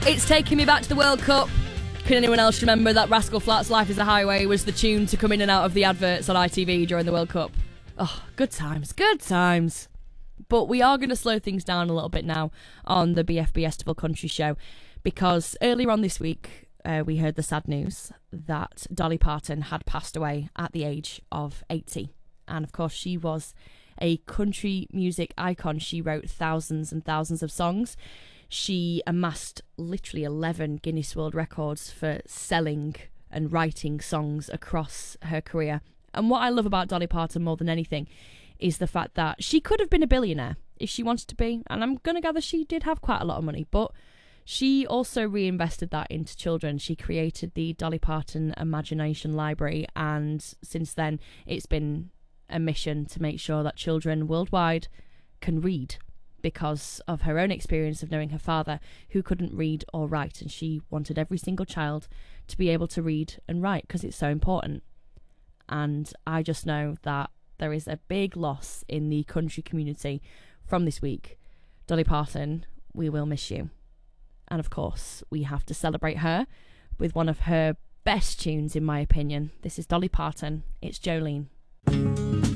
It's taking me back to the World Cup. Can anyone else remember that Rascal Flatts' Life is a Highway was the tune to come in and out of the adverts on ITV during the World Cup? Oh, good times, good times. But we are going to slow things down a little bit now on the BFB Estival Country Show, because earlier on this week we heard the sad news that Dolly Parton had passed away at the age of 80. And of course she was a country music icon. She wrote thousands and thousands of songs. She amassed literally 11 Guinness World Records for selling and writing songs across her career. And what I love about Dolly Parton more than anything is the fact that she could have been a billionaire if she wanted to be. And I'm going to gather she did have quite a lot of money, but she also reinvested that into children. She created the Dolly Parton Imagination Library, and since then it's been a mission to make sure that children worldwide can read, because of her own experience of knowing her father, who couldn't read or write, and she wanted every single child to be able to read and write because it's so important. And I just know that there is a big loss in the country community from this week. Dolly Parton, we will miss you. And of course, we have to celebrate her with one of her best tunes, in my opinion. This is Dolly Parton. It's Jolene.